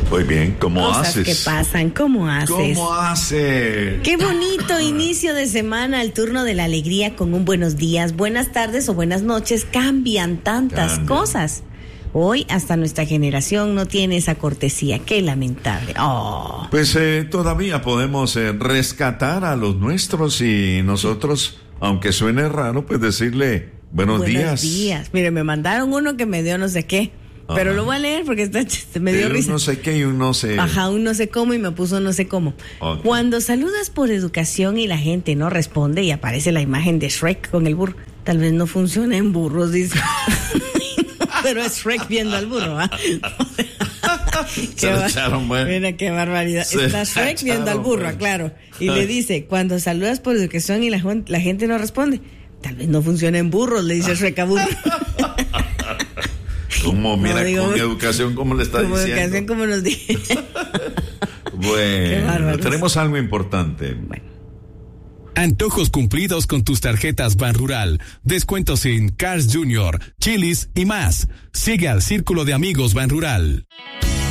Muy bien, ¿cómo Cosas haces? que pasan, ¿cómo haces? ¿Cómo haces? Qué bonito inicio de semana, el turno de la alegría con un buenos días, buenas tardes o buenas noches. Cambian tantas cosas. Hoy hasta nuestra generación no tiene esa cortesía. Qué lamentable. Oh. Pues todavía podemos rescatar a los nuestros y nosotros, aunque suene raro, pues decirle buenos días. Buenos días. Mire, me mandaron uno que me dio no sé qué. Pero lo voy a leer porque me dio risa. Un no sé qué y un no sé. Ajá, un no sé cómo y me puso no sé cómo. Okay. Cuando saludas por educación y la gente no responde y aparece la imagen de Shrek con el burro. Tal vez no funciona en burros, dice. Pero es Shrek viendo al burro, ¿ah? Mira qué barbaridad. Está Shrek viendo al burro, claro. Y le dice, cuando saludas por educación y la gente no responde. Tal vez no funciona en burros, le dice Shrek a burro. Como, mira, con educación, como le está diciendo. Con educación, como nos dice. Bueno, tenemos algo importante. Bueno. Antojos cumplidos con tus tarjetas Banrural. Descuentos en Cars Jr., Chili's y más. Sigue al Círculo de Amigos Banrural.